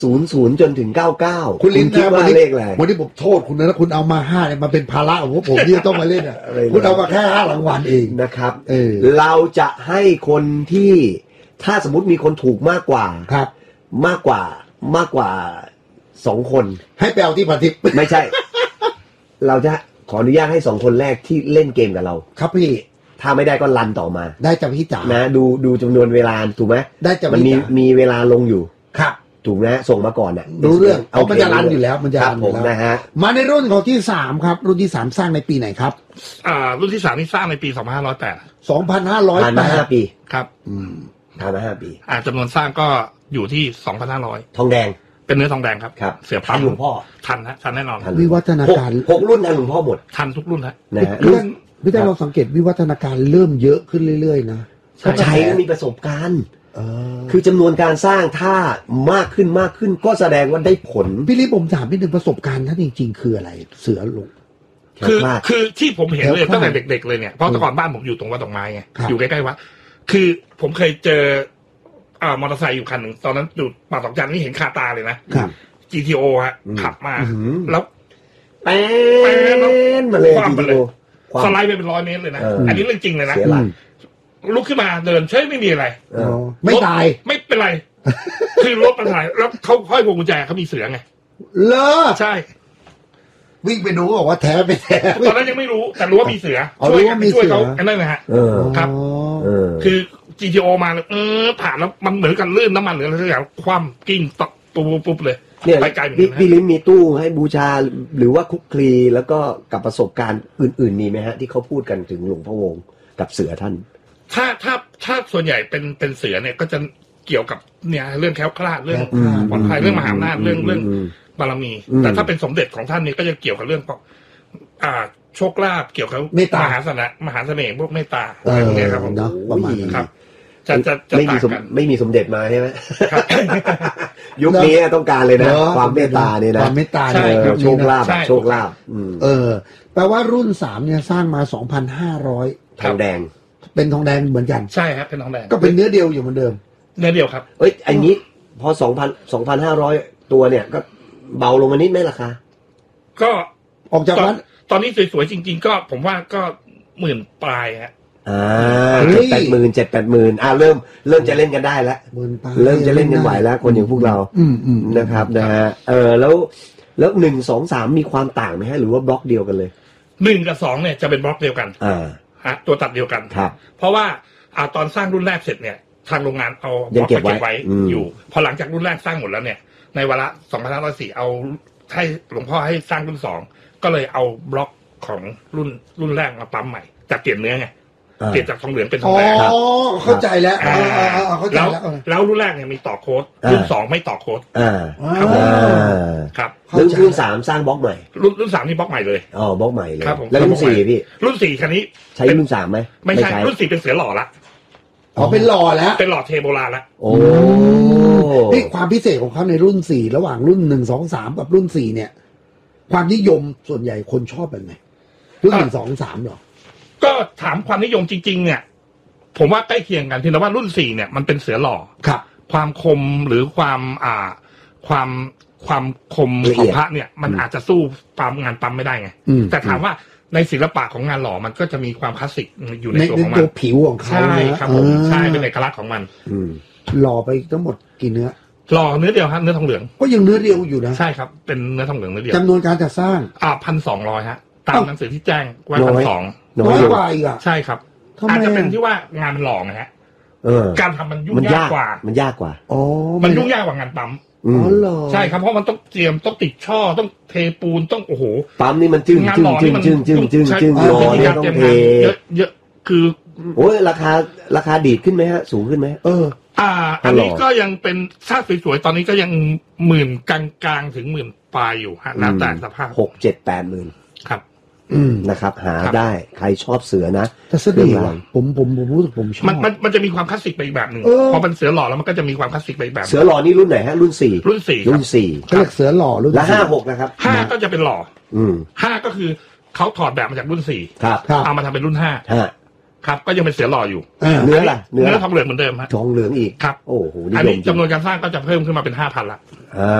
00จนถึง99 คุณลิ้นคิดว่าเลขอะไรวันนี้ผมโทษคุณนะแล้วคุณเอามา5เนี่ยมันเป็นภาระของผมที่ต้องมาเล่นอ่ะคุณเอามาแค่5รางวัลเองนะครับเราจะให้คนที่ถ้าสมมุติมีคนถูกมากกว่าครับมากกว่า2คนให้ไปเอาที่พันทิพย์ไม่ใช่ เราจะขออนุญาตให้2คนแรกที่เล่นเกมกับเราครับพี่ถ้าไม่ได้ก็รันต่อมาได้จากพี่จ๋านะดูจำนวนเวลาถูกไหมได้จากมันมีเวลาลงอยู่ครับถูกนะส่งมาก่อนน่ะรู้เรื่องเอามันจะรันอยู่แล้วมันจะรันอยู่แล้วนะฮะมาในรุ่นของที่3ครับรุ่นที่3สร้างในปีไหนครับรุ่นที่3นี่สร้างในปี2508 5 ปีครับผ่านมา5 ปีจำนวนสร้างก็อยู่ที่ 2,500 ทองแดงเป็นเนื้อทองแดงครับเสือปั๊มหลวงพ่อทันแน่นอนวิวัฒนาการ 6รุ่นทันหลวงพ่อหมดทันทุกรุ่นนะรุ่นพี่ได้เราสังเกตวิวัฒนาการเริ่มเยอะขึ้นเรื่อยๆนะใช้มีประสบการณ์คือจำนวนการสร้างถ้ามากขึ้นก็แสดงว่าได้ผลพี่ลิผมถามนิดนึงประสบการณ์ท่านจริงๆคืออะไรเสือลงคือที่ผมเห็นเลยตั้งแต่เด็กๆเลยเนี่ยเพราะแต่ก่อนบ้านผมอยู่ตรงวัดดอกไม้ไงอยู่ใกล้ๆวัดคือผมเคยเจอมอเตอร์ไซค์อยู่คันหนึ่งตอนนั้นอยู่ปากดอกจันนี่เห็นคาตาเลยนะ GTO ฮะขับมาแล้วแป้นมาเลยความไปเลยสไลด์ไปเป็น100 เมตรเลยนะอันนี้เรื่องจริงเลยนะลุกขึ้นมาเดินเฉยไม่มีอะไรไม่ตายไม่เป็นไรคือรถมันถ่ายแล้วเขาห้อยพวงกุญแจเขามีเสือไงเลอใช่วิ่งไปดูบอกว่าแท้ไปแท้ตอนนั้นยังไม่รู้แต่รู้ว่ามีเสือช่วยเขาอันนั้นนะฮะครับคือ GTO มาผ่านแล้วมันเหมือนกันลื่นน้ำมันหรืออะไรสักอย่างคว่ำกิ้งตกปุ๊บเลยเนี่ยพี่ลิ้มมีตู้ให้บูชาหรือว่าคุกคลีแล้วก็กับประสบการณ์อื่นๆมีไหมฮะที่เขาพูดกันถึงหลวงพ่อวงกับเสือท่านถ้าส่วนใหญ่เป็นเสือเนี่ยก็จะเกี่ยวกับเนี่ยเรื่องแคล้วคลาดเรื่องปลอดภัยเรื่องมหาอำนาจเรื่องบารมีแต่ถ้าเป็นสมเด็จของท่านเนี่ยก็จะเกี่ยวกับเรื่องโชคลาภเกี่ยวกับมหาเสน่ห์พวกเมตตาอะไรพวกนี้ครับผมประมาณครับจะไม่มีสมเด็จมาใช่ไหมยุคนี้ต้องการเลยนะความเมตตาเนี่ยนะความเมตตาโชคลาภแปลว่ารุ่น3เนี่ยสร้างมา 2,500 ทองแดงเป็นทองแดงเหมือนกันใช่ครับเป็นทองแดงก็เป็นเนื้อเดียวอยู่เหมือนเดิมเนื้อเดียวครับอันนี้พอ 2,500 ตัวเนี่ยก็เบาลงมานิดไหมราคาก็ออกจากนั้นตอนนี้สวยๆจริงๆก็ผมว่าก็10,000 ปลายฮะ 7-8 หมื่นเริ่มจะเล่นกันได้แล้วเริ่มจะเล่นกันไหวแล้วคนอย่างพวกเรานะครับนะฮะแล้ว1-2-3มีความต่างไหมฮะหรือว่าบล็อกเดียวกันเลย 1กับ2เนี่ยจะเป็นบล็อกเดียวกันตัวตัดเดียวกันเพราะว่าตอนสร้างรุ่นแรกเสร็จเนี่ยทางโรงงานเอาบล็อกมาเก็บไว้อยู่พอหลังจากรุ่นแรกสร้างหมดแล้วเนี่ยในวาระ2504เอาให้หลวงพ่อให้สร้างรุ่น2ก็เลยเอาบล็อกของรุ่นแรกมาปั๊มใหม่จากเปลี่ยนเนื้อไงเปลี่ยนจากทองเหลืองเป็นทองแดงเข้าใจแล้วแล้วรุ่นแรกเนี่ยมีต่อโค้ดรุ่น2ไม่ต่อโค้ดครับรุ่น3สร้างบล็อกใหม่รุ่น3นี่บล็อกใหม่เลยบล็อกใหม่เลยแล้วรุ่น4พี่รุ่น4คันนี้ใช้รุ่น3ไหมไม่ใช่รุ่น4เป็นเสือหล่อละเป็นหล่อแล้วเป็นหล่อเทโบราณละโอ้นี่ความพิเศษของเขาในรุ่น4ระหว่างรุ่น1 2 3กับรุ่น4เนี่ยความนิยมส่วนใหญ่คนชอบแบบไหนรุ่น1 2 3หรอก็ถามความนิยมจริงๆเนี่ยผมว่าใกล้เคียงกันเพียงแต่ว่ารุ่น4เนี่ยมันเป็นเสือหล่อครับความคมหรือความคมของพระเนี่ยมันอาจจะสู้งานปั๊มไม่ได้ไงแต่ถามว่าในศิลปะของงานหล่อมันก็จะมีความคลาสสิกอยู่ในตัวของมันตัวผิวของเขาใช่ครับผมใช่เป็นเอกลักษณ์ของมันหล่อไปทั้งหมดกี่เนื้อหล่อเนื้อเดียวครับเนื้อทองเหลืองก็ยังเนื้อเดียวอยู่นะใช่ครับเป็นเนื้อทองเหลืองเนื้อเดียวจำนวนการจัดสร้าง 1,200ฮะตามหนังสือที่แจ้งว่า1,200 น้อยกว่าอีกใช่ครับอาจจะเป็นที่ว่างานมันหล่อไงฮะการทำมันยุ่งยากกว่ามันยากกว่ามันยุ่งยากกว่างานปั๊มใช่ครับเพราะมันต้องเตรียมต้องติดช่อต้องเทปูนต้องโอ้โหปั๊มนี่มันจึ้งรอเนี่ยต้องเทเยอะคือโอ้ยราคาดีดขึ้นไหมฮะสูงขึ้นไหมอันนี้ก็ยังเป็นถ้าสวยๆตอนนี้ก็ยัง10,000กลางๆถึง10,000ปลายอยู่ฮะแล้วแต่สภาพ 6-7-8 หมื่นครับนะครับหาได้ใครชอบเสือนะแต่เสน่ห์ผมรู้สึกผมชอบมันจะมีความคลาสสิกไปอีกแบบหนึ่งพอเป็นเสือหล่อแล้วมันก็จะมีความคลาสสิกไปอีกแบบเสือหล่อนี่รุ่นไหนฮะรุ่น4 รุ่น4 เขาเรียกเสือหล่อรุ่นและ5-6นะครับ 5ก็จะเป็นหล่อ5ก็คือเขาถอดแบบมาจากรุ่น4 ครับเอามาทำเป็นรุ่น5 ครับก็ยังเป็นเสือหล่ออยู่เนื้อล่ะเนื้อทองเหลืองเหมือนเดิมฮะทองเหลืองอีกครับโอ้โหอันนี้จำนวนการสร้างก็จะเพิ่มขึ้นมาเป็น 5,000 ละ